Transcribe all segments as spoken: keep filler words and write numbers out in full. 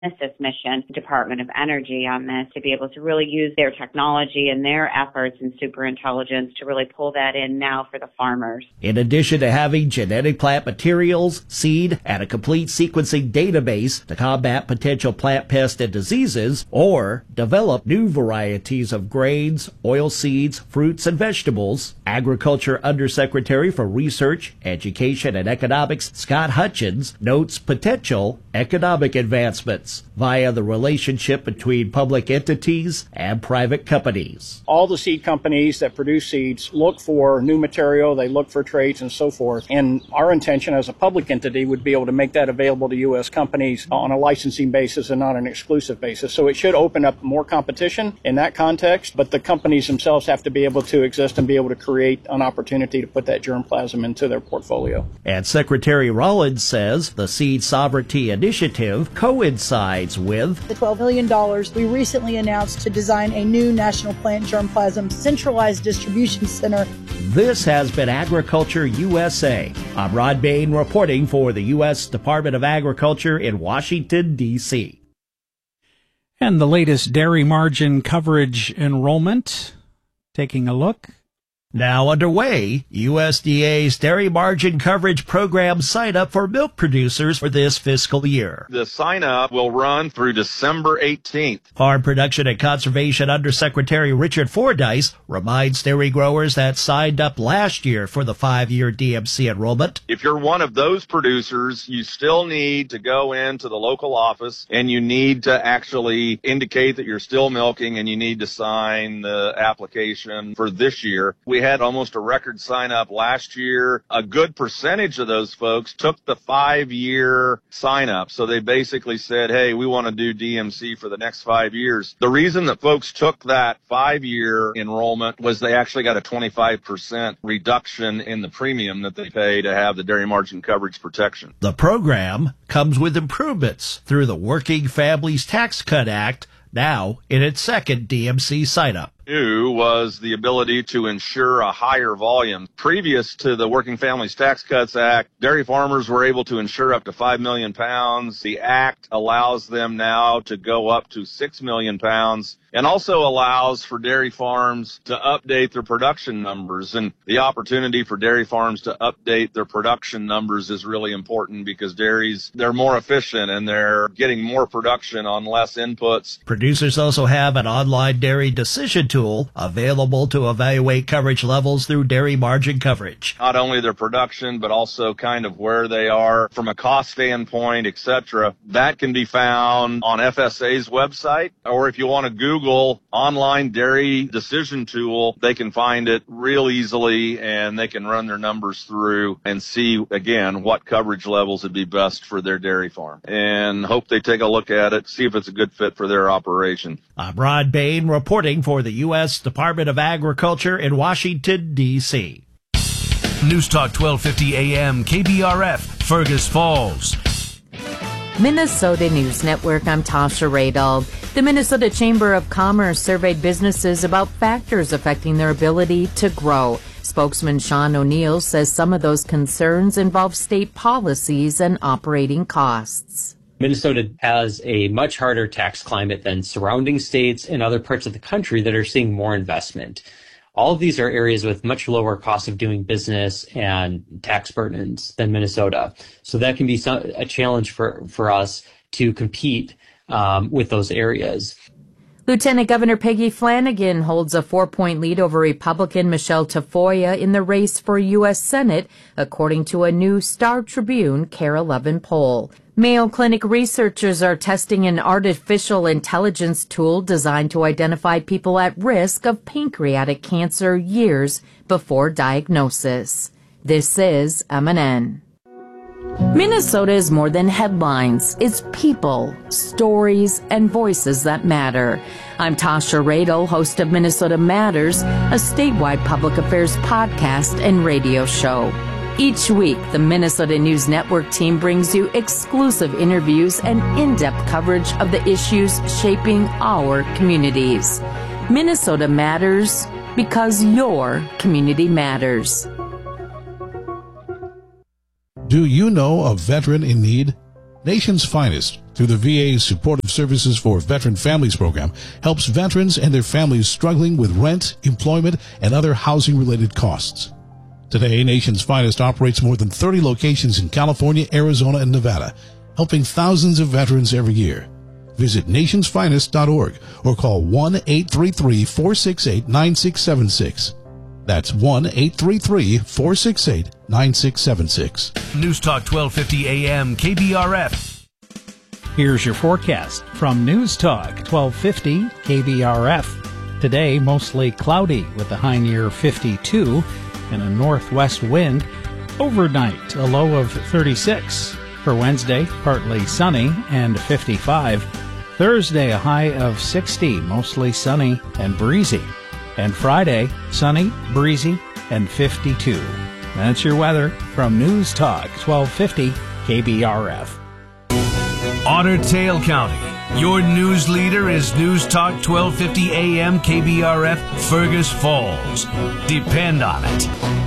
Genesis mission, Department of Energy, on this to be able to really use their technology and their efforts in superintelligence to really pull that in now for the farmers. In addition to having genetic plant materials, seed, and a complete sequencing database to combat potential plant pests and diseases, or develop new varieties of grains, oilseeds, fruits, and vegetables, Agriculture Undersecretary for Research, Education, and Economics Scott Hutchins notes potential economic advancements via the relationship between public entities and private companies. All the seed companies that produce seeds look for new material, they look for traits and so forth. And our intention as a public entity would be able to make that available to U S companies on a licensing basis and not an exclusive basis. So it should open up more competition in that context, but the companies themselves have to be able to exist and be able to create an opportunity to put that germplasm into their portfolio. And Secretary Rollins says the Seed Sovereignty Initiative coincides with the twelve million dollars we recently announced to design a new national plant germplasm centralized distribution center. This has been Agriculture U S A. I'm Rod Bain reporting for the U S Department of Agriculture in Washington, D C And the latest dairy margin coverage enrollment. Taking a look. Now underway, U S D A's Dairy Margin Coverage Program sign-up for milk producers for this fiscal year. The sign-up will run through December eighteenth. Farm Production and Conservation Undersecretary Richard Fordyce reminds dairy growers that signed up last year for the five-year D M C enrollment. If you're one of those producers, you still need to go into the local office and you need to actually indicate that you're still milking and you need to sign the application for this year. We had almost a record sign up last year. A good percentage of those folks took the five-year sign up. So they basically said, hey, we want to do D M C for the next five years. The reason that folks took that five-year enrollment was they actually got a twenty-five percent reduction in the premium that they pay to have the dairy margin coverage protection. The program comes with improvements through the Working Families Tax Cut Act, now in its second D M C sign-up. New was the ability to ensure a higher volume. Previous to the Working Families Tax Cuts Act, dairy farmers were able to insure up to five million pounds. The act allows them now to go up to six million pounds and also allows for dairy farms to update their production numbers. And the opportunity for dairy farms to update their production numbers is really important because dairies, they're more efficient and they're getting more production on less inputs. Producers also have an online dairy decision tool available to evaluate coverage levels through dairy margin coverage. Not only their production, but also kind of where they are from a cost standpoint, et cetera. That can be found on F S A's website, or if you want to Google online dairy decision tool, they can find it real easily and they can run their numbers through and see, again, what coverage levels would be best for their dairy farm. And hope they take a look at it, see if it's a good fit for their operation. I'm Rod Bain reporting for the U S Department of Agriculture in Washington, D C News Talk twelve fifty A M K B R F, Fergus Falls. Minnesota News Network, I'm Tasha Radel. The Minnesota Chamber of Commerce surveyed businesses about factors affecting their ability to grow. Spokesman Sean O'Neill says some of those concerns involve state policies and operating costs. Minnesota has a much harder tax climate than surrounding states and other parts of the country that are seeing more investment. All of these are areas with much lower cost of doing business and tax burdens than Minnesota. So that can be some, a challenge for, for us to compete um, with those areas. Lieutenant Governor Peggy Flanagan holds a four-point lead over Republican Michelle Tafoya in the race for U S Senate, according to a new Star Tribune Care eleven poll. Mayo Clinic researchers are testing an artificial intelligence tool designed to identify people at risk of pancreatic cancer years before diagnosis. This is M N N. Minnesota is more than headlines. It's people, stories, and voices that matter. I'm Tasha Radel, host of Minnesota Matters, a statewide public affairs podcast and radio show. Each week, the Minnesota News Network team brings you exclusive interviews and in-depth coverage of the issues shaping our communities. Minnesota Matters because your community matters. Do you know a veteran in need? Nation's Finest, through the V A's Supportive Services for Veteran Families program, helps veterans and their families struggling with rent, employment, and other housing-related costs. Today, Nation's Finest operates more than thirty locations in California, Arizona, and Nevada, helping thousands of veterans every year. Visit nationsfinest dot org or call one eight three three, four six eight, nine six seven six. That's one eight three three, four six eight, nine six seven six. News Talk twelve fifty A M K B R F. Here's your forecast from News Talk twelve fifty K B R F. Today, mostly cloudy with a high near fifty-two and a northwest wind. Overnight, a low of thirty-six. For Wednesday, partly sunny and fifty-five. Thursday, a high of sixty, mostly sunny and breezy. And Friday, sunny, breezy, and fifty-two. That's your weather from News Talk twelve fifty K B R F. Otter Tail County. Your news leader is News Talk twelve fifty A M K B R F, Fergus Falls. Depend on it.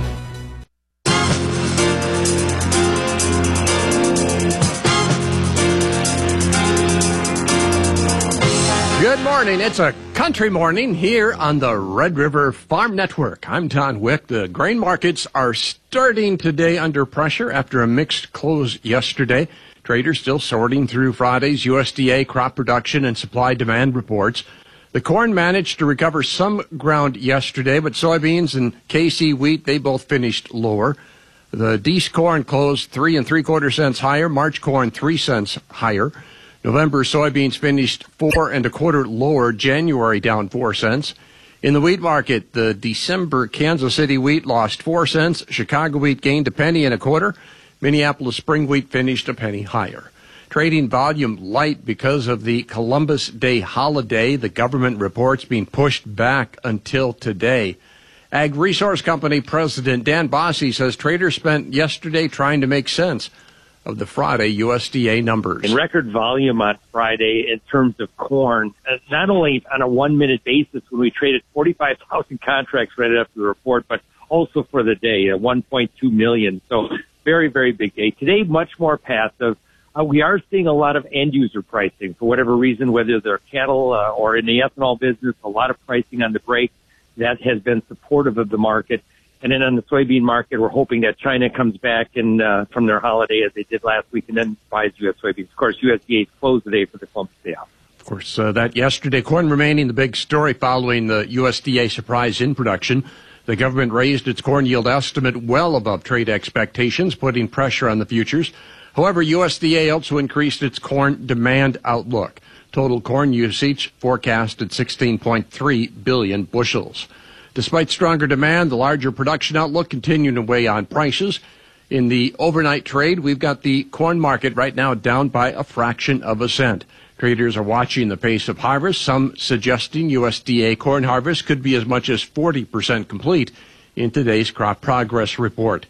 Good morning. It's a country morning here on the Red River Farm Network. I'm Don Wick. The grain markets are starting today under pressure after a mixed close yesterday. Traders still sorting through Friday's U S D A crop production and supply demand reports. The corn managed to recover some ground yesterday, but soybeans and K C wheat, they both finished lower. The Dees corn closed three and three quarter cents higher. March corn three cents higher. November soybeans finished four and a quarter lower. January down four cents. In the wheat market, the December Kansas City wheat lost four cents. Chicago wheat gained a penny and a quarter. Minneapolis spring wheat finished a penny higher. Trading volume light because of the Columbus Day holiday. The government reports being pushed back until today. Ag Resource Company President Dan Bosse says traders spent yesterday trying to make sense of the Friday U S D A numbers. In record volume on Friday in terms of corn, not only on a one-minute basis when we traded forty-five thousand contracts right after the report, but also for the day, at one point two million. So very, very big day. Today, much more passive. Uh, we are seeing a lot of end-user pricing for whatever reason, whether they're cattle uh, or in the ethanol business, a lot of pricing on the break. That has been supportive of the market. And then on the soybean market, we're hoping that China comes back and uh, from their holiday as they did last week and then buys U S soybeans. Of course, U S D A closed today for the Columbus Day off. Of course, uh, that yesterday, corn remaining the big story following the U S D A surprise in production. The government raised its corn yield estimate well above trade expectations, putting pressure on the futures. However, U S D A also increased its corn demand outlook. Total corn usage forecast at sixteen point three billion bushels. Despite stronger demand, the larger production outlook continuing to weigh on prices. In the overnight trade, we've got the corn market right now down by a fraction of a cent. Traders are watching the pace of harvest, some suggesting U S D A corn harvest could be as much as forty percent complete in today's crop progress report.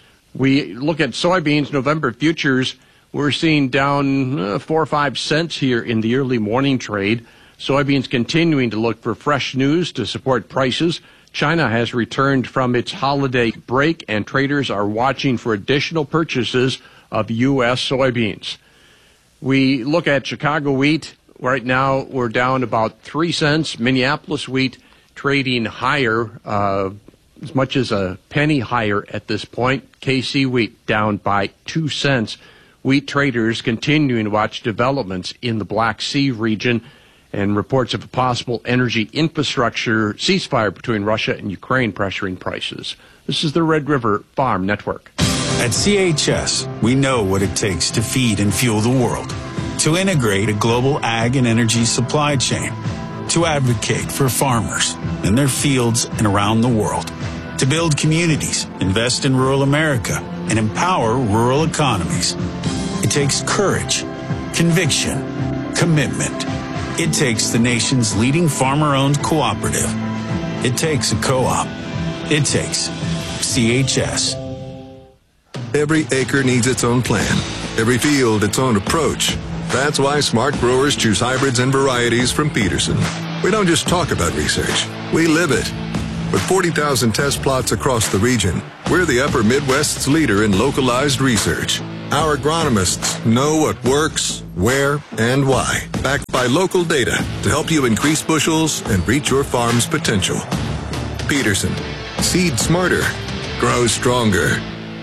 We look at soybeans, November futures, we're seeing down uh, four or five cents here in the early morning trade. Soybeans continuing to look for fresh news to support prices. China has returned from its holiday break, and traders are watching for additional purchases of U S soybeans. We look at Chicago wheat. Right now, we're down about three cents. Minneapolis wheat trading higher, uh, as much as a penny higher at this point. K C wheat down by two cents. Wheat traders continuing to watch developments in the Black Sea region and reports of a possible energy infrastructure ceasefire between Russia and Ukraine pressuring prices. This is the Red River Farm Network. At C H S, we know what it takes to feed and fuel the world, to integrate a global ag and energy supply chain, to advocate for farmers in their fields and around the world, to build communities, invest in rural America, and empower rural economies. It takes courage, conviction, commitment. It takes the nation's leading farmer-owned cooperative. It takes a co-op. It takes C H S. Every acre needs its own plan. Every field its own approach. That's why smart growers choose hybrids and varieties from Peterson. We don't just talk about research. We live it. With forty thousand test plots across the region, we're the Upper Midwest's leader in localized research. Our agronomists know what works, where, and why, backed by local data to help you increase bushels and reach your farm's potential. Peterson, seed smarter, grow stronger.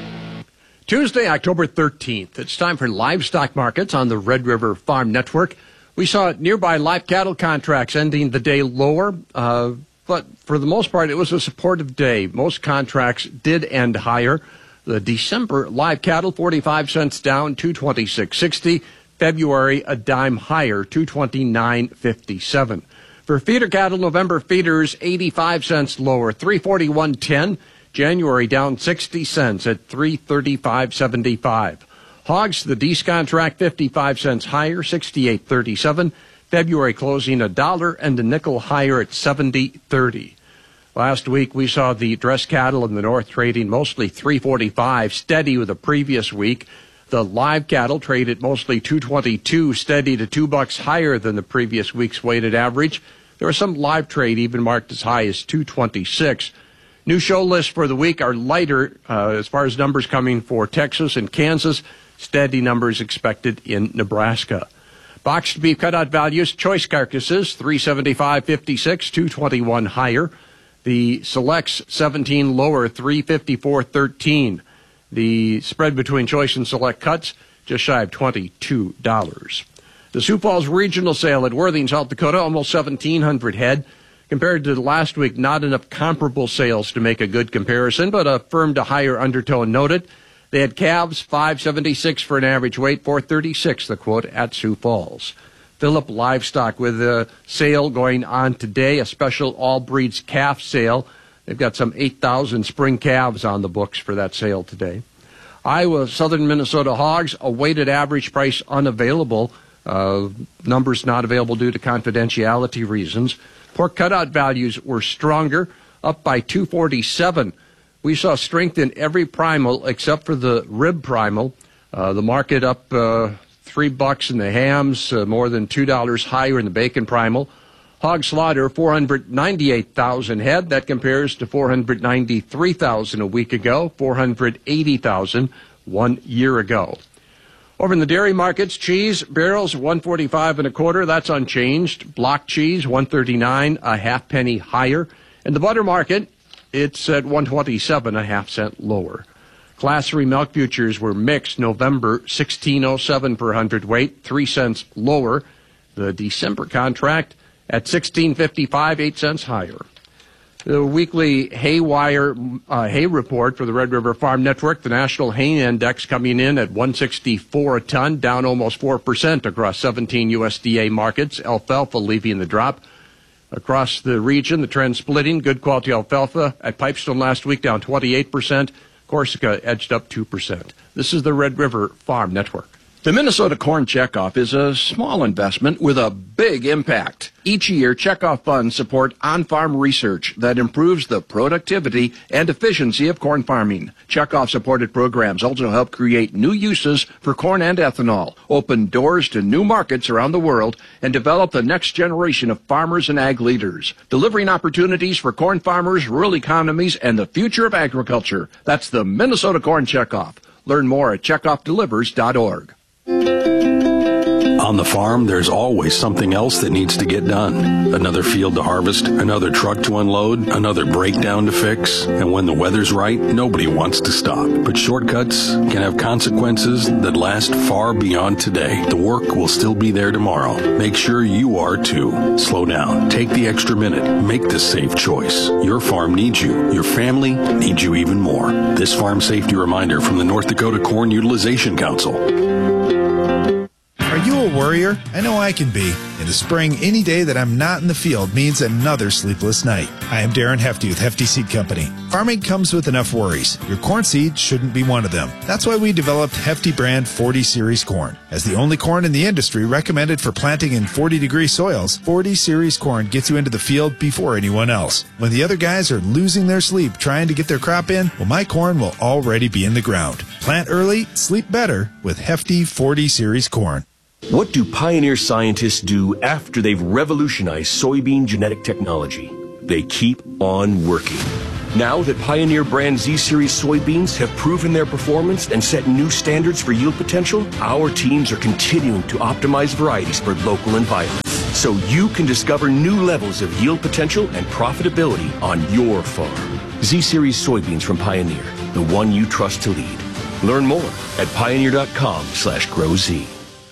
Tuesday, October thirteenth. It's time for livestock markets on the Red River Farm Network. We saw nearby live cattle contracts ending the day lower, uh, but for the most part, it was a supportive day. Most contracts did end higher. The December live cattle, forty-five cents down, two twenty-six sixty. February, a dime higher, two twenty-nine fifty-seven. For feeder cattle, November feeders, eighty-five cents lower, three forty-one ten. January down sixty cents at three thirty-five seventy-five. Hogs, the Deese contract, fifty-five cents higher, sixty-eight thirty-seven. February closing a dollar and a nickel higher at seventy thirty. Last week, we saw the dress cattle in the north trading mostly three forty-five, steady with the previous week. The live cattle traded mostly two twenty-two, steady to two bucks higher than the previous week's weighted average. There was some live trade even marked as high as two twenty-six. New show lists for the week are lighter uh, as far as numbers coming for Texas and Kansas. Steady numbers expected in Nebraska. Boxed beef cutout values, choice carcasses, three seventy-five fifty-six, two twenty-one higher. The selects, seventeen lower, three fifty-four thirteen. The spread between choice and select cuts, just shy of twenty-two dollars. The Sioux Falls Regional Sale at Worthing, South Dakota, almost seventeen hundred head. Compared to last week, not enough comparable sales to make a good comparison, but a firm to higher undertone noted. They had calves, five seventy-six for an average weight, four thirty-six the quote at Sioux Falls. Phillip Livestock with a sale going on today, a special all breeds calf sale. They've got some eight thousand spring calves on the books for that sale today. Iowa, Southern Minnesota hogs, a weighted average price unavailable. Uh, numbers not available due to confidentiality reasons. Pork cutout values were stronger, up by two forty-seven. We saw strength in every primal except for the rib primal. Uh, the market up uh, three bucks in the hams, uh, more than two dollars higher in the bacon primal. Hog slaughter, four hundred ninety-eight thousand head. That compares to four hundred ninety-three thousand a week ago, four hundred eighty thousand one year ago. Over in the dairy markets, cheese barrels one forty-five and a quarter. That's unchanged. Block cheese one thirty-nine, a half penny higher. In the butter market, it's at one twenty-seven, a half cent lower. Class three milk futures were mixed. November sixteen oh seven per hundredweight, three cents lower. The December contract at sixteen fifty-five, eight cents higher. The weekly Haywire uh, hay report for the Red River Farm Network, the National Hay Index coming in at one sixty-four a ton, down almost four percent across seventeen U S D A markets. Alfalfa leaving the drop. Across the region, the trend splitting. Good quality alfalfa at Pipestone last week down twenty-eight percent. Corsica edged up two percent. This is the Red River Farm Network. The Minnesota Corn Checkoff is a small investment with a big impact. Each year, checkoff funds support on-farm research that improves the productivity and efficiency of corn farming. Checkoff-supported programs also help create new uses for corn and ethanol, open doors to new markets around the world, and develop the next generation of farmers and ag leaders, delivering opportunities for corn farmers, rural economies, and the future of agriculture. That's the Minnesota Corn Checkoff. Learn more at checkoff delivers dot org. On the farm, there's always something else that needs to get done. Another field to harvest, another truck to unload, another breakdown to fix. And when the weather's right, nobody wants to stop. But shortcuts can have consequences that last far beyond today. The work will still be there tomorrow. Make sure you are too. Slow down. Take the extra minute. Make the safe choice. Your farm needs you. Your family needs you even more. This farm safety reminder from the North Dakota Corn Utilization Council. Are you a worrier? I know I can be. In the spring, any day that I'm not in the field means another sleepless night. I am Darren Hefty with Hefty Seed Company. Farming comes with enough worries. Your corn seed shouldn't be one of them. That's why we developed Hefty brand forty series corn. As the only corn in the industry recommended for planting in forty degree soils, forty series corn gets you into the field before anyone else. When the other guys are losing their sleep trying to get their crop in, well, my corn will already be in the ground. Plant early, sleep better with Hefty forty series corn. What do Pioneer scientists do after they've revolutionized soybean genetic technology? They keep on working. Now that Pioneer brand Z-Series soybeans have proven their performance and set new standards for yield potential, our teams are continuing to optimize varieties for local environments, so you can discover new levels of yield potential and profitability on your farm. Z-Series soybeans from Pioneer, the one you trust to lead. Learn more at pioneer.com slash grow Z.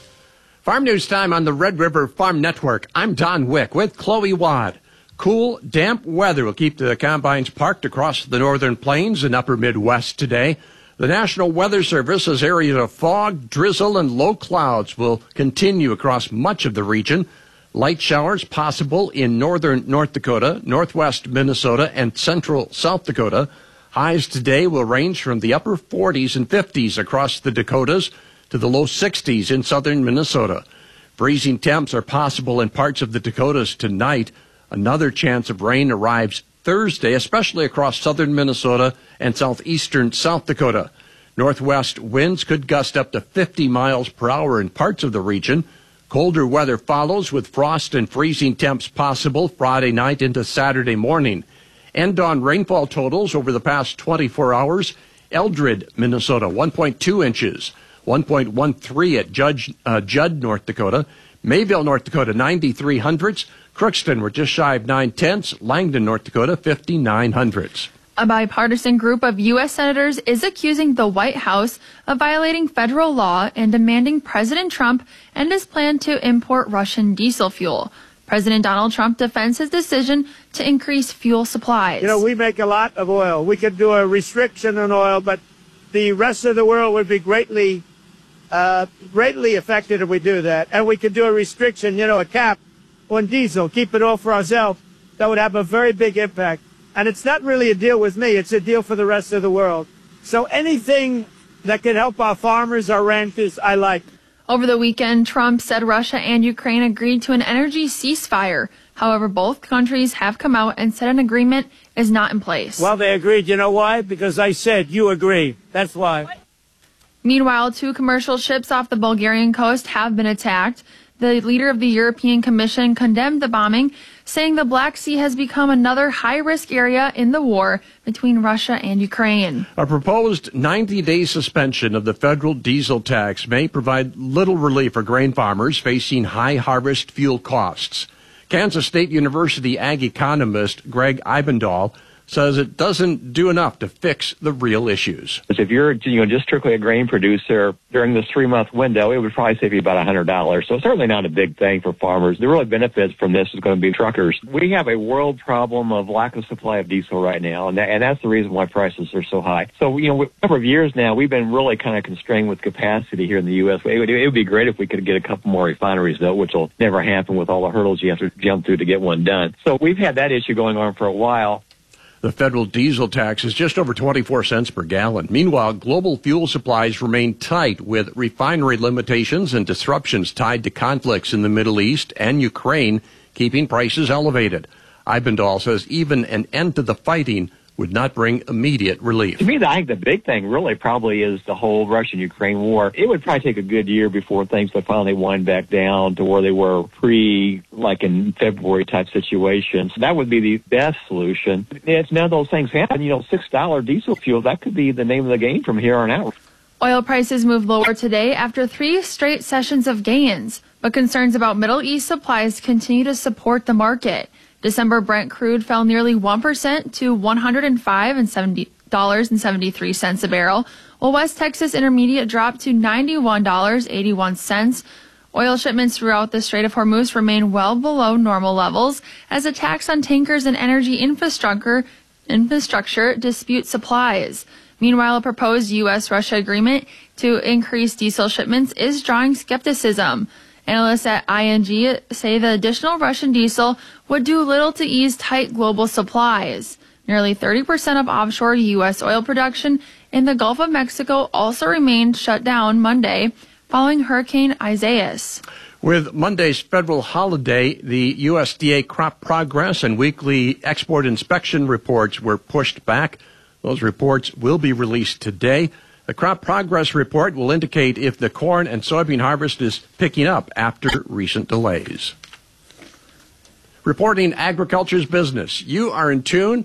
Farm News Time on the Red River Farm Network. I'm Don Wick with Chloe Wadd. Cool, damp weather will keep the combines parked across the northern plains and upper Midwest today. The National Weather Service says areas of fog, drizzle, and low clouds will continue across much of the region. Light showers possible in northern North Dakota, northwest Minnesota, and central South Dakota. Highs today will range from the upper forties and fifties across the Dakotas to the low sixties in southern Minnesota. Freezing temps are possible in parts of the Dakotas tonight. Another chance of rain arrives Thursday, especially across southern Minnesota and southeastern South Dakota. Northwest winds could gust up to fifty miles per hour in parts of the region. Colder weather follows with frost and freezing temps possible Friday night into Saturday morning. End on rainfall totals over the past twenty-four hours. Eldred, Minnesota, one point two inches. one point one three at Judge, uh, Judd, North Dakota. Mayville, North Dakota, ninety-three hundredths. Crookston, we're just shy of nine tenths. Langdon, North Dakota, fifty-nine hundredths. A bipartisan group of U S senators is accusing the White House of violating federal law and demanding President Trump end his plan to import Russian diesel fuel. President Donald Trump defends his decision to increase fuel supplies. You know, we make a lot of oil. We could do a restriction on oil, but the rest of the world would be greatly, uh, greatly affected if we do that. And we could do a restriction, you know, a cap on diesel, keep it all for ourselves. That would have a very big impact. And it's not really a deal with me. It's a deal for the rest of the world. So anything that can help our farmers, our ranchers, I like. Over the weekend, Trump said Russia and Ukraine agreed to an energy ceasefire. However, both countries have come out and said an agreement is not in place. Well, they agreed. You know why? Because I said you agree. That's why. Meanwhile, two commercial ships off the Bulgarian coast have been attacked. The leader of the European Commission condemned the bombing, saying the Black Sea has become another high-risk area in the war between Russia and Ukraine. A proposed ninety-day suspension of the federal diesel tax may provide little relief for grain farmers facing high harvest fuel costs. Kansas State University ag economist Greg Eibendahl says it doesn't do enough to fix the real issues. If you're you know, just strictly a grain producer during this three-month window, it would probably save you about one hundred dollars. So it's certainly not a big thing for farmers. The real benefits from this is going to be truckers. We have a world problem of lack of supply of diesel right now, and, that, and that's the reason why prices are so high. So, you know, a number of years now, we've been really kind of constrained with capacity here in the U S. It would, it would be great if we could get a couple more refineries, though, which will never happen with all the hurdles you have to jump through to get one done. So we've had that issue going on for a while. The federal diesel tax is just over twenty-four cents per gallon. Meanwhile, global fuel supplies remain tight with refinery limitations and disruptions tied to conflicts in the Middle East and Ukraine keeping prices elevated. Eibendahl says even an end to the fighting would not bring immediate relief. To me, I think the big thing really probably is the whole Russian-Ukraine war. It would probably take a good year before things would finally wind back down to where they were pre, like in February type situations. That would be the best solution. If none of those things happen, you know, six dollar diesel fuel, that could be the name of the game from here on out. Oil prices moved lower today after three straight sessions of gains, but concerns about Middle East supplies continue to support the market. December Brent crude fell nearly one percent to one hundred five dollars and seventy-three cents a barrel, while West Texas Intermediate dropped to ninety-one dollars and eighty-one cents. Oil shipments throughout the Strait of Hormuz remain well below normal levels as attacks on tankers and energy infrastructure, infrastructure dispute supplies. Meanwhile, a proposed U S Russia agreement to increase diesel shipments is drawing skepticism. Analysts at I N G say the additional Russian diesel would do little to ease tight global supplies. Nearly thirty percent of offshore U S oil production in the Gulf of Mexico also remained shut down Monday following Hurricane Isaias. With Monday's federal holiday, the U S D A crop progress and weekly export inspection reports were pushed back. Those reports will be released today. The crop progress report will indicate if the corn and soybean harvest is picking up after recent delays. Reporting agriculture's business, you are in tune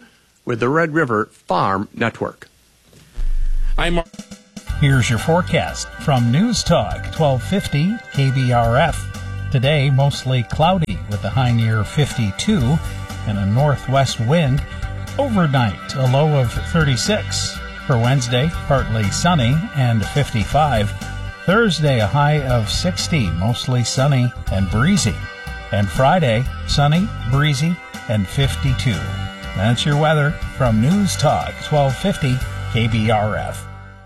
with the Red River Farm Network. I'm Mark. Here's your forecast from News Talk twelve fifty K B R F. Today, mostly cloudy with a high near fifty-two and a northwest wind. Overnight, a low of thirty-six. For Wednesday, partly sunny and fifty-five. Thursday, a high of sixty, mostly sunny and breezy. And Friday, sunny, breezy, and fifty-two. That's your weather from News Talk twelve fifty K B R F.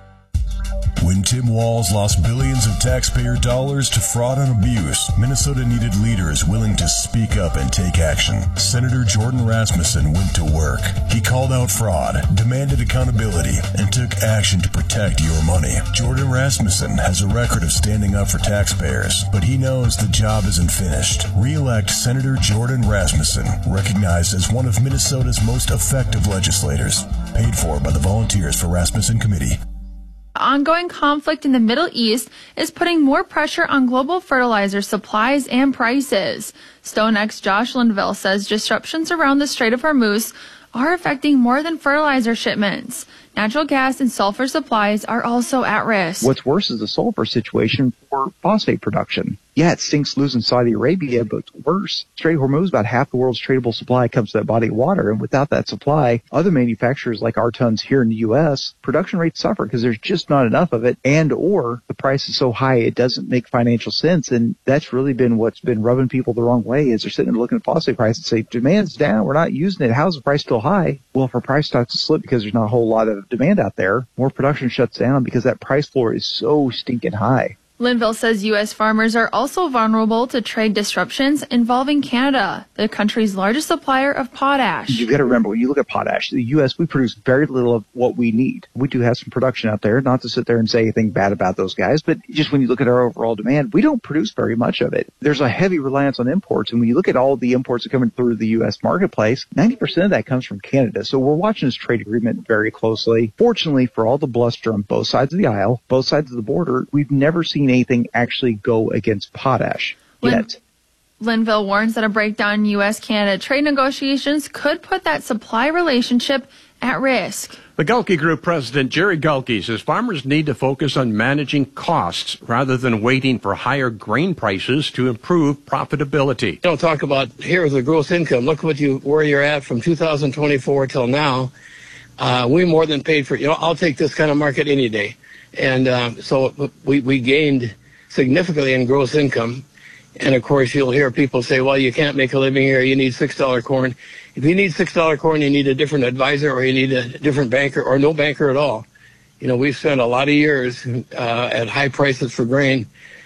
When Tim Walz lost billions of taxpayer dollars to fraud and abuse, Minnesota needed leaders willing to speak up and take action. Senator Jordan Rasmussen went to work. He called out fraud, demanded accountability, and took action to protect your money. Jordan Rasmussen has a record of standing up for taxpayers, but he knows the job isn't finished. Re-elect Senator Jordan Rasmussen, recognized as one of Minnesota's most effective legislators. Paid for by the Volunteers for Rasmussen Committee. Ongoing conflict in the Middle East is putting more pressure on global fertilizer supplies and prices. StoneX Josh Linville says disruptions around the Strait of Hormuz are affecting more than fertilizer shipments. Natural gas and sulfur supplies are also at risk. What's worse is the sulfur situation for phosphate production. Yeah, it stinks losing Saudi Arabia, but it's worse. Strait of Hormuz, about half the world's tradable supply comes to that body of water, and without that supply, other manufacturers like our tons here in the U S, production rates suffer because there's just not enough of it, and or the price is so high it doesn't make financial sense, and that's really been what's been rubbing people the wrong way, is they're sitting there looking at phosphate prices and say, demand's down, we're not using it, how's the price still high? Well, if our price starts to slip because there's not a whole lot of demand out there, more production shuts down because that price floor is so stinking high. Linville says U S farmers are also vulnerable to trade disruptions involving Canada, the country's largest supplier of potash. You've got to remember, when you look at potash, the U S, we produce very little of what we need. We do have some production out there, not to sit there and say anything bad about those guys, but just when you look at our overall demand, we don't produce very much of it. There's a heavy reliance on imports, and when you look at all the imports that are coming through the U S marketplace, ninety percent of that comes from Canada. So we're watching this trade agreement very closely. Fortunately, for all the bluster on both sides of the aisle, both sides of the border, we've never seen anything actually go against potash yet. Linville warns that a breakdown in U S Canada trade negotiations could put that supply relationship at risk. The Gulke Group president, Jerry Gulke, says farmers need to focus on managing costs rather than waiting for higher grain prices to improve profitability. You don't talk about, here's the gross income. Look what you where you're at from two thousand twenty-four till now. Uh, we more than paid for, you know, I'll take this kind of market any day. And uh, so we, we gained significantly in gross income. And of course, you'll hear people say, well, you can't make a living here. You need six dollar corn. If you need six dollar corn, you need a different advisor, or you need a different banker, or no banker at all. You know, we've spent a lot of years uh, at high prices for grain.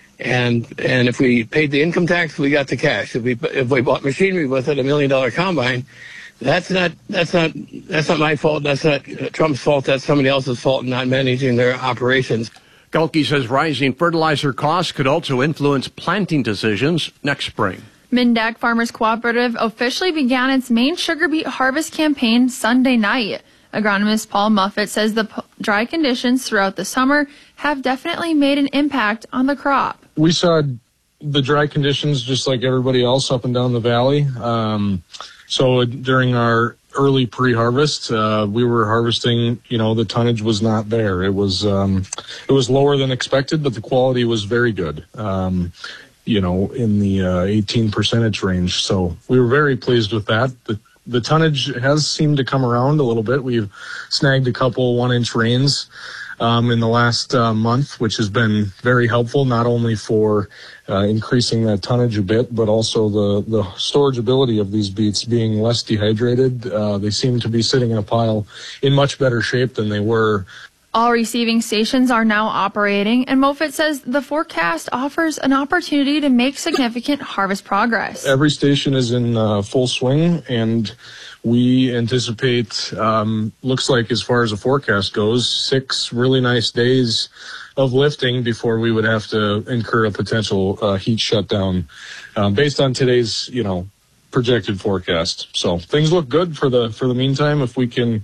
And and if we paid the income tax, we got the cash. If we if we bought machinery with it, a million dollar combine, that's not that's not that's not my fault. That's not Trump's fault. That's somebody else's fault in not managing their operations. Gulke says rising fertilizer costs could also influence planting decisions next spring. Mindac Farmers Cooperative officially began its main sugar beet harvest campaign Sunday night. Agronomist Paul Muffett says the p- dry conditions throughout the summer have definitely made an impact on the crop. We saw the dry conditions just like everybody else up and down the valley. Um, so during our early pre-harvest, uh, we were harvesting, you know, the tonnage was not there. It was, um, it was lower than expected, but the quality was very good, um, you know, in the uh, eighteen percentage range. So we were very pleased with that. The, the tonnage has seemed to come around a little bit. We've snagged a couple one-inch rains um, in the last uh, month, which has been very helpful, not only for uh, increasing that tonnage a bit, but also the, the storage ability of these beets being less dehydrated. Uh, they seem to be sitting in a pile in much better shape than they were. All receiving stations are now operating, and Moffitt says the forecast offers an opportunity to make significant harvest progress. Every station is in uh, full swing, and we anticipate, um, looks like as far as the forecast goes, six really nice days of lifting before we would have to incur a potential uh, heat shutdown uh, based on today's, you know, projected forecast. So things look good for the for the meantime. If we can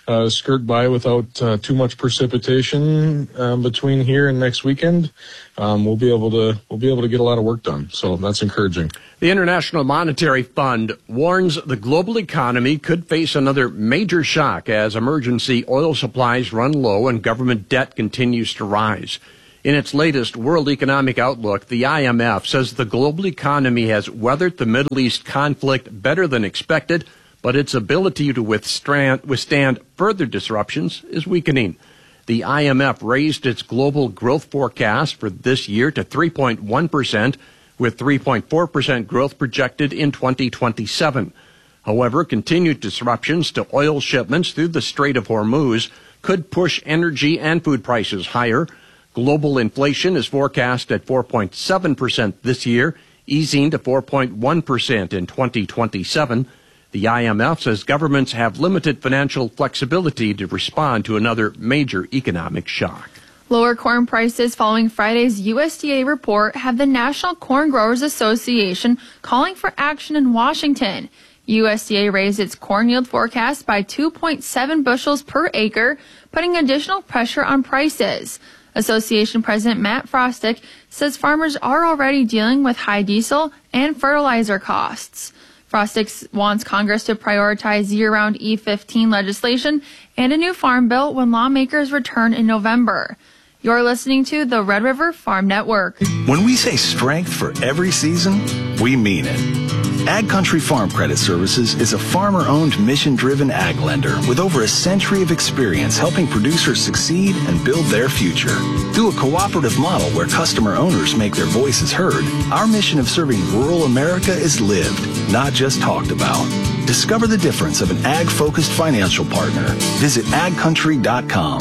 uh, skirt by without uh, too much precipitation uh, between here and next weekend, um, we'll be able to we'll be able to get a lot of work done. So that's encouraging. The International Monetary Fund warns the global economy could face another major shock as emergency oil supplies run low and government debt continues to rise. In its latest World Economic Outlook, the I M F says the global economy has weathered the Middle East conflict better than expected, but its ability to withstand, withstand further disruptions is weakening. The I M F raised its global growth forecast for this year to three point one percent, with three point four percent growth projected in twenty twenty-seven. However, continued disruptions to oil shipments through the Strait of Hormuz could push energy and food prices higher. Global inflation is forecast at four point seven percent this year, easing to four point one percent in twenty twenty-seven. The I M F says governments have limited financial flexibility to respond to another major economic shock. Lower corn prices following Friday's U S D A report have the National Corn Growers Association calling for action in Washington. U S D A raised its corn yield forecast by two point seven bushels per acre, putting additional pressure on prices. Association President Matt Frostick says farmers are already dealing with high diesel and fertilizer costs. Frostick wants Congress to prioritize year-round E fifteen legislation and a new farm bill when lawmakers return in November. You're listening to the Red River Farm Network. When we say strength for every season, we mean it. Ag Country Farm Credit Services is a farmer-owned, mission-driven ag lender with over a century of experience helping producers succeed and build their future. Through a cooperative model where customer owners make their voices heard, our mission of serving rural America is lived, not just talked about. Discover the difference of an ag-focused financial partner. Visit ag country dot com.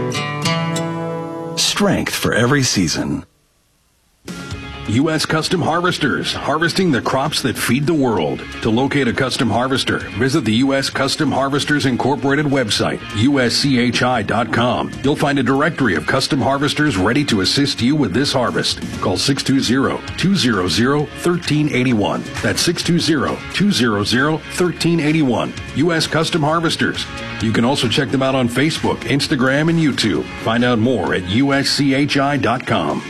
Strength for every season. U S Custom Harvesters, harvesting the crops that feed the world. To locate a custom harvester, visit the U S Custom Harvesters Incorporated website, U S C H I dot com. You'll find a directory of custom harvesters ready to assist you with this harvest. Call six two zero, two zero zero, one three eight one. That's six two zero, two zero zero, one three eight one. U S Custom Harvesters. You can also check them out on Facebook, Instagram, and YouTube. Find out more at U S C H I dot com.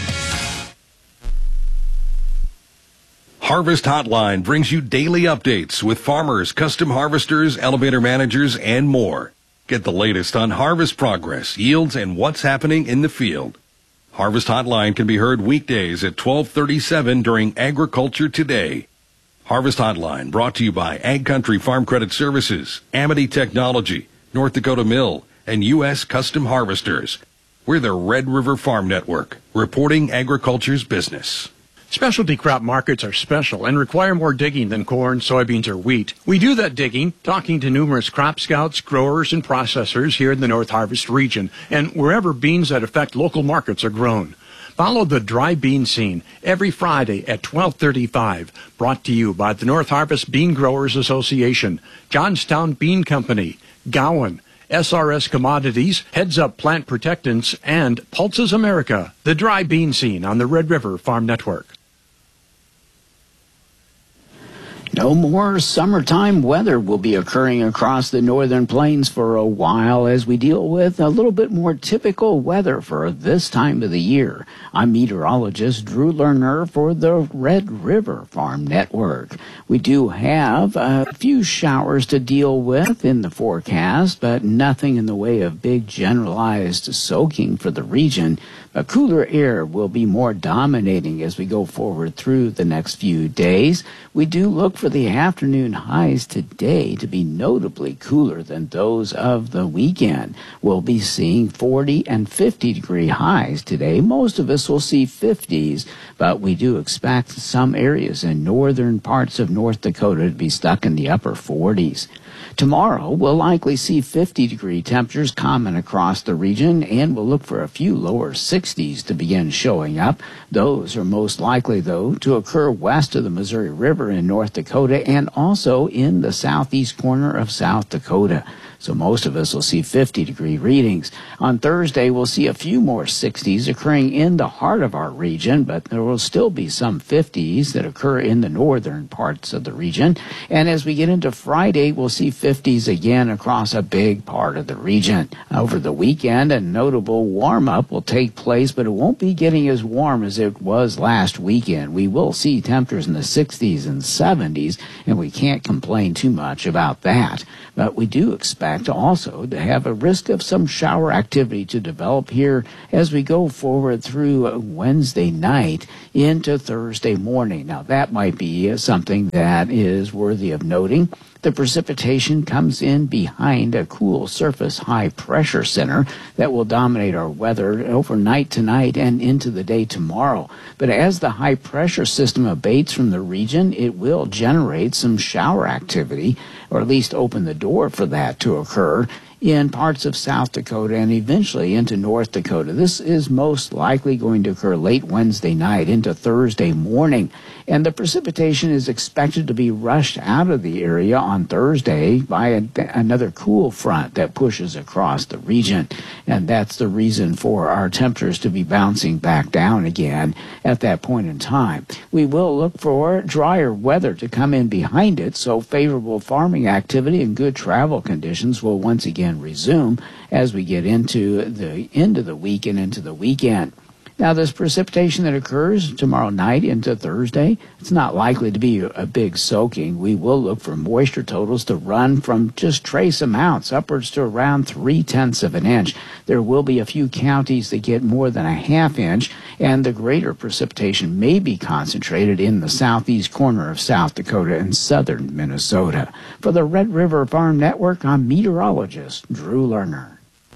Harvest Hotline brings you daily updates with farmers, custom harvesters, elevator managers, and more. Get the latest on harvest progress, yields, and what's happening in the field. Harvest Hotline can be heard weekdays at twelve thirty-seven during Agriculture Today. Harvest Hotline brought to you by Ag Country Farm Credit Services, Amity Technology, North Dakota Mill, and U S Custom Harvesters. We're the Red River Farm Network, reporting agriculture's business. Specialty crop markets are special and require more digging than corn, soybeans, or wheat. We do that digging, talking to numerous crop scouts, growers, and processors here in the North Harvest region, and wherever beans that affect local markets are grown. Follow the Dry Bean Scene every Friday at twelve thirty-five, brought to you by the North Harvest Bean Growers Association, Johnstown Bean Company, Gowan, S R S Commodities, Heads Up Plant Protectants, and Pulses America. The Dry Bean Scene on the Red River Farm Network. No more summertime weather will be occurring across the northern plains for a while as we deal with a little bit more typical weather for this time of the year. I'm meteorologist Drew Lerner for the Red River Farm Network. We do have a few showers to deal with in the forecast, but nothing in the way of big generalized soaking for the region. A cooler air will be more dominating as we go forward through the next few days. We do look for the afternoon highs today to be notably cooler than those of the weekend. We'll be seeing forty and fifty degree highs today. Most of us will see fifties, but we do expect some areas in northern parts of North Dakota to be stuck in the upper forties. Tomorrow, we'll likely see fifty degree temperatures common across the region, and we'll look for a few lower sixties to begin showing up. Those are most likely, though, to occur west of the Missouri River in North Dakota Dakota and also in the southeast corner of South Dakota. So most of us will see fifty degree readings. On Thursday, we'll see a few more sixties occurring in the heart of our region, but there will still be some fifties that occur in the northern parts of the region. And as we get into Friday, we'll see fifties again across a big part of the region. Over the weekend, a notable warm-up will take place, but it won't be getting as warm as it was last weekend. We will see temperatures in the sixties and seventies, and we can't complain too much about that. But we do expect also to have a risk of some shower activity to develop here as we go forward through Wednesday night into Thursday morning. Now, that might be something that is worthy of noting. The precipitation comes in behind a cool surface high pressure center that will dominate our weather overnight tonight and into the day tomorrow. But as the high pressure system abates from the region, it will generate some shower activity, or at least open the door for that to occur in parts of South Dakota and eventually into North Dakota. This is most likely going to occur late Wednesday night into Thursday morning, and the precipitation is expected to be rushed out of the area on Thursday by a, another cool front that pushes across the region, and that's the reason for our temperatures to be bouncing back down again at that point in time. We will look for drier weather to come in behind it, so favorable farming activity and good travel conditions will once again resume as we get into the end of the week and into the weekend. Now, this precipitation that occurs tomorrow night into Thursday, it's not likely to be a big soaking. We will look for moisture totals to run from just trace amounts upwards to around three-tenths of an inch. There will be a few counties that get more than a half inch, and the greater precipitation may be concentrated in the southeast corner of South Dakota and southern Minnesota. For the Red River Farm Network, I'm meteorologist Drew Lerner.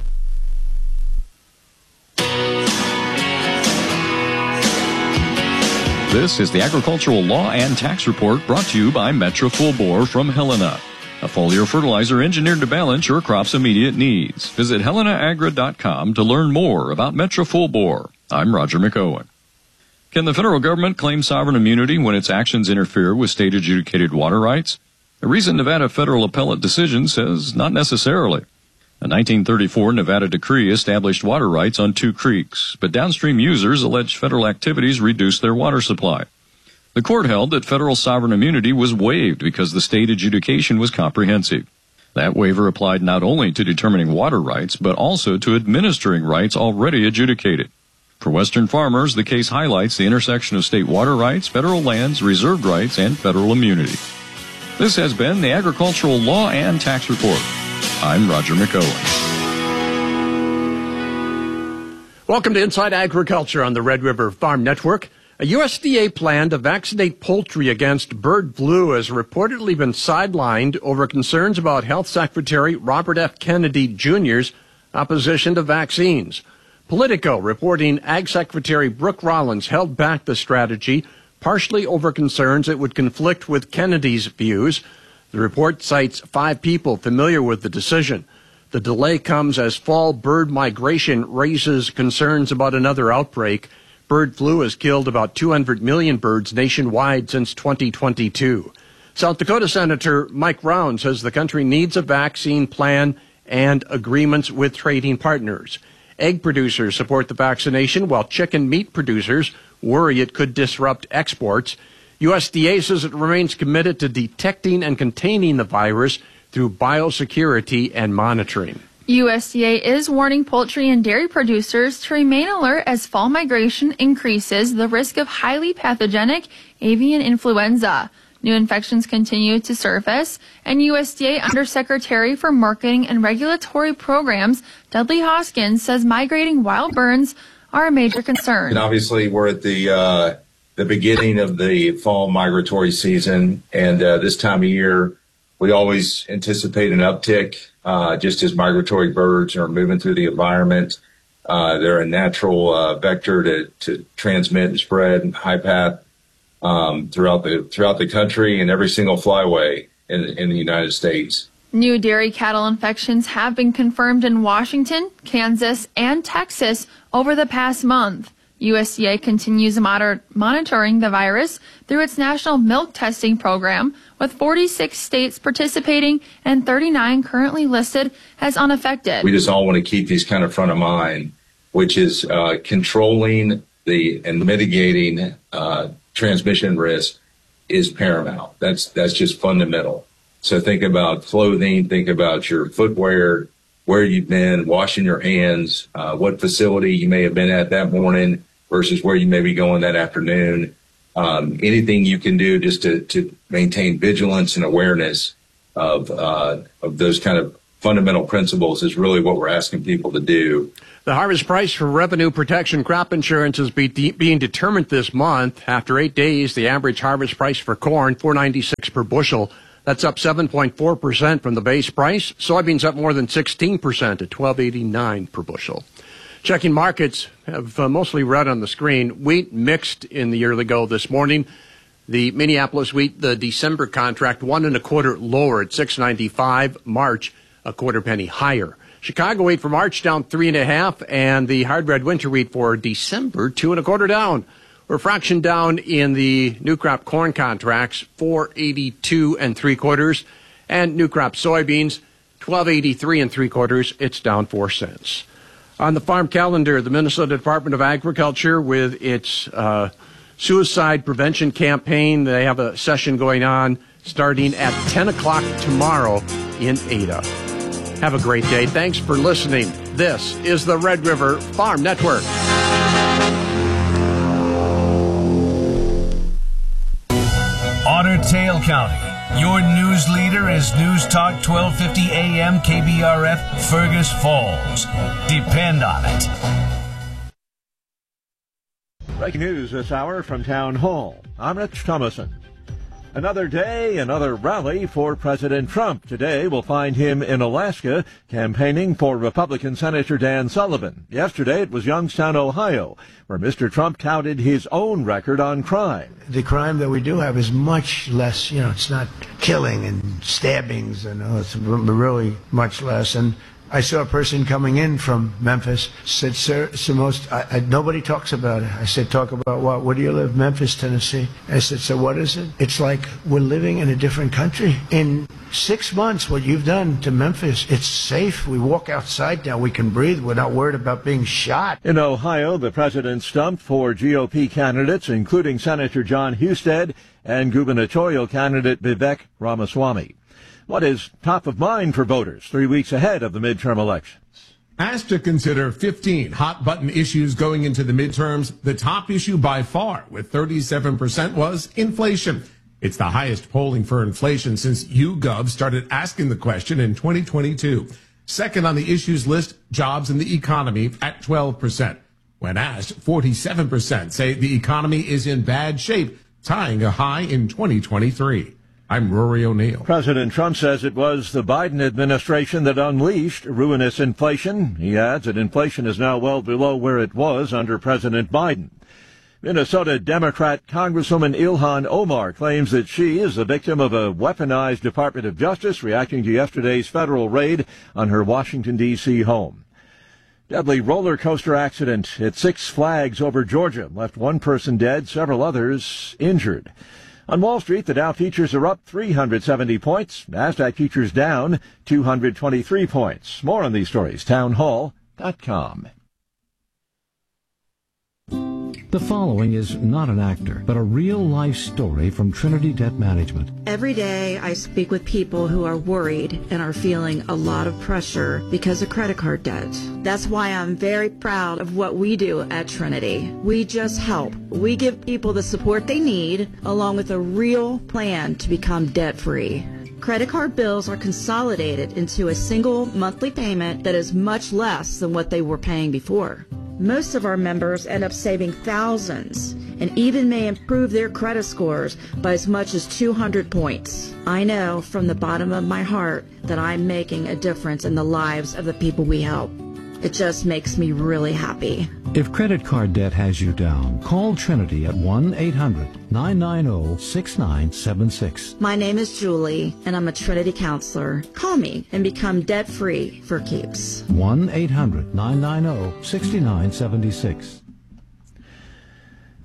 This is the Agricultural Law and Tax Report brought to you by Metra Full Bore from Helena, a foliar fertilizer engineered to balance your crop's immediate needs. Visit helena agra dot com to learn more about Metra Full Bore. I'm Roger McOwen. Can the federal government claim sovereign immunity when its actions interfere with state-adjudicated water rights? A recent Nevada federal appellate decision says not necessarily. A nineteen thirty-four Nevada decree established water rights on two creeks, but downstream users alleged federal activities reduced their water supply. The court held that federal sovereign immunity was waived because the state adjudication was comprehensive. That waiver applied not only to determining water rights, but also to administering rights already adjudicated. For Western farmers, the case highlights the intersection of state water rights, federal lands, reserved rights, and federal immunity. This has been the Agricultural Law and Tax Report. I'm Roger McOwen. Welcome to Inside Agriculture on the Red River Farm Network. A U S D A plan to vaccinate poultry against bird flu has reportedly been sidelined over concerns about Health Secretary Robert F. Kennedy Junior's opposition to vaccines. Politico reporting Ag Secretary Brooke Rollins held back the strategy, partially over concerns it would conflict with Kennedy's views. The report cites five people familiar with the decision. The delay comes as fall bird migration raises concerns about another outbreak. Bird flu has killed about two hundred million birds nationwide since twenty twenty-two. South Dakota Senator Mike Round says the country needs a vaccine plan and agreements with trading partners. Egg producers support the vaccination, while chicken meat producers worry it could disrupt exports. U S D A says it remains committed to detecting and containing the virus through biosecurity and monitoring. U S D A is warning poultry and dairy producers to remain alert as fall migration increases the risk of highly pathogenic avian influenza. New infections continue to surface, and U S D A Undersecretary for Marketing and Regulatory Programs, Dudley Hoskins, says migrating wild birds are a major concern. And obviously, we're at the uh, the beginning of the fall migratory season, and uh, this time of year, we always anticipate an uptick uh, just as migratory birds are moving through the environment. Uh, they're a natural uh, vector to, to transmit and spread high path um, throughout the throughout the country and every single flyway in, in the United States. New dairy cattle infections have been confirmed in Washington, Kansas, and Texas over the past month. U S D A continues moder- monitoring the virus through its national milk testing program, with forty-six states participating and thirty-nine currently listed as unaffected. We just all want to keep these kind of front of mind, which is uh, controlling the and mitigating uh, transmission risk is paramount. That's that's just fundamental. So think about clothing, think about your footwear, where you've been, washing your hands, uh, what facility you may have been at that morning versus where you may be going that afternoon. Um, anything you can do just to, to maintain vigilance and awareness of uh, of those kind of fundamental principles is really what we're asking people to do. The harvest price for revenue protection crop insurance is be de- being determined this month. After eight days, the average harvest price for corn, four ninety-six per bushel. That's up seven point four percent from the base price. Soybeans up more than sixteen percent at twelve eighty-nine per bushel. Checking markets have uh, mostly red on the screen. Wheat mixed in the early go this morning. The Minneapolis wheat, the December contract, one and a quarter lower at six ninety-five. March, a quarter penny higher. Chicago wheat for March down three and a half, and the hard red winter wheat for December two and a quarter down. We're a fraction down in the new crop corn contracts, four eighty-two and three quarters, and new crop soybeans, twelve eighty-three and three quarters. It's down four cents. On the farm calendar, the Minnesota Department of Agriculture with its uh, suicide prevention campaign. They have a session going on starting at ten o'clock tomorrow in Ada. Have a great day. Thanks for listening. This is the Red River Farm Network. Otter Tail County. Your news leader is News Talk twelve fifty A M K B R F Fergus Falls. Depend on it. Breaking news this hour from Town Hall. I'm Rich Thomason. Another day, another rally for President Trump. Today we'll find him in Alaska campaigning for Republican Senator Dan Sullivan. Yesterday it was Youngstown, Ohio, where Mister Trump touted his own record on crime. The crime that we do have is much less, you know, it's not killing and stabbings, and oh, it's really much less. And I saw a person coming in from Memphis, said, sir, it's the most, I, I, nobody talks about it. I said, talk about what? Where do you live? Memphis, Tennessee. I said, so what is it? It's like we're living in a different country. In six months, what you've done to Memphis, it's safe. We walk outside now. We can breathe. We're not worried about being shot. In Ohio, the president stumped for G O P candidates, including Senator John Husted and gubernatorial candidate Vivek Ramaswamy. What is top of mind for voters three weeks ahead of the midterm elections? Asked to consider fifteen hot-button issues going into the midterms, the top issue by far, with thirty-seven percent, was inflation. It's the highest polling for inflation since YouGov started asking the question in twenty twenty-two. Second on the issues list, jobs and the economy at twelve percent. When asked, forty-seven percent say the economy is in bad shape, tying a high in twenty twenty-three. I'm Rory O'Neill. President Trump says it was the Biden administration that unleashed ruinous inflation. He adds that inflation is now well below where it was under President Biden. Minnesota Democrat Congresswoman Ilhan Omar claims that she is the victim of a weaponized Department of Justice reacting to yesterday's federal raid on her Washington, D C home. Deadly roller coaster accident at Six Flags over Georgia left one person dead, several others injured. On Wall Street, the Dow futures are up three hundred seventy points. NASDAQ futures down two hundred twenty-three points. More on these stories, town hall dot com. The following is not an actor, but a real-life story from Trinity Debt Management. Every day I speak with people who are worried and are feeling a lot of pressure because of credit card debt. That's why I'm very proud of what we do at Trinity. We just help. We give people the support they need, along with a real plan to become debt-free. Credit card bills are consolidated into a single monthly payment that is much less than what they were paying before. Most of our members end up saving thousands and even may improve their credit scores by as much as two hundred points. I know from the bottom of my heart that I'm making a difference in the lives of the people we help. It just makes me really happy. If credit card debt has you down, call Trinity at one eight hundred nine nine zero six nine seven six. My name is Julie, and I'm a Trinity counselor. Call me and become debt-free for keeps. one eight hundred nine nine zero six nine seven six.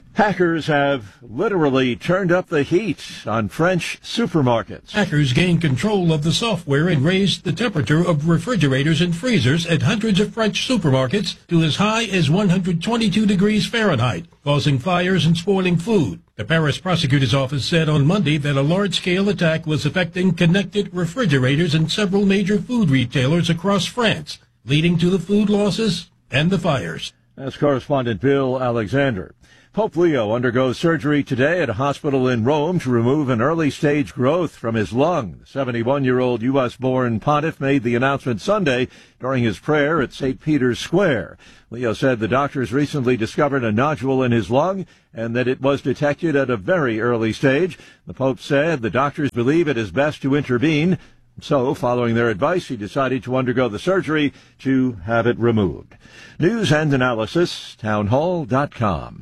Hackers have literally turned up the heat on French supermarkets. Hackers gained control of the software and raised the temperature of refrigerators and freezers at hundreds of French supermarkets to as high as one hundred twenty-two degrees Fahrenheit, causing fires and spoiling food. The Paris prosecutor's office said on Monday that a large-scale attack was affecting connected refrigerators in several major food retailers across France, leading to the food losses and the fires. That's correspondent Bill Alexander. Pope Leo undergoes surgery today at a hospital in Rome to remove an early-stage growth from his lung. The seventy-one-year-old U S-born pontiff made the announcement Sunday during his prayer at Saint Peter's Square. Leo said the doctors recently discovered a nodule in his lung and that it was detected at a very early stage. The Pope said the doctors believe it is best to intervene. So, following their advice, he decided to undergo the surgery to have it removed. News and analysis, townhall dot com.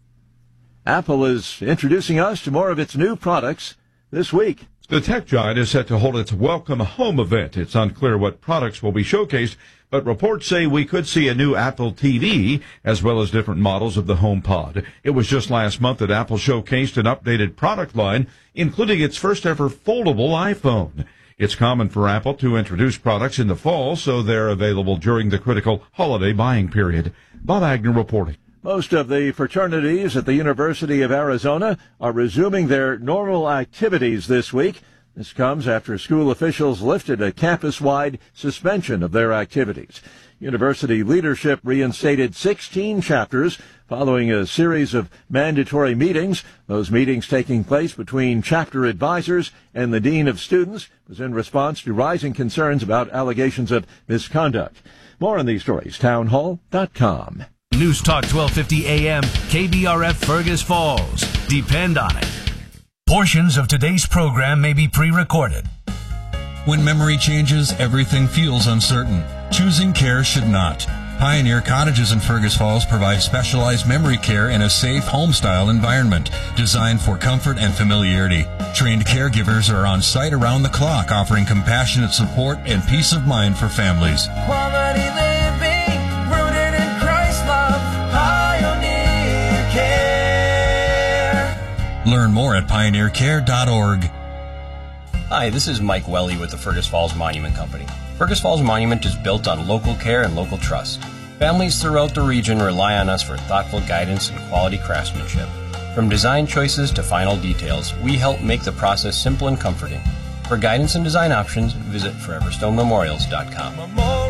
Apple is introducing us to more of its new products this week. The tech giant is set to hold its Welcome Home event. It's unclear what products will be showcased, but reports say we could see a new Apple T V as well as different models of the HomePod. It was just last month that Apple showcased an updated product line, including its first ever foldable iPhone. It's common for Apple to introduce products in the fall, so they're available during the critical holiday buying period. Bob Agnew reporting. Most of the fraternities at the University of Arizona are resuming their normal activities this week. This comes after school officials lifted a campus-wide suspension of their activities. University leadership reinstated sixteen chapters following a series of mandatory meetings. Those meetings taking place between chapter advisors and the dean of students. It was in response to rising concerns about allegations of misconduct. More on these stories, townhall dot com. News Talk twelve fifty A M, K B R F Fergus Falls. Depend on it. Portions of today's program may be pre-recorded. When memory changes, everything feels uncertain. Choosing care should not. Pioneer Cottages in Fergus Falls provide specialized memory care in a safe, home-style environment designed for comfort and familiarity. Trained caregivers are on site around the clock, offering compassionate support and peace of mind for families. Quality living, rooted in Christ love, Pioneer Care. Learn more at pioneer care dot org. Hi, this is Mike Welly with the Fergus Falls Monument Company. Fergus Falls Monument is built on local care and local trust. Families throughout the region rely on us for thoughtful guidance and quality craftsmanship. From design choices to final details, we help make the process simple and comforting. For guidance and design options, visit forever stone memorials dot com.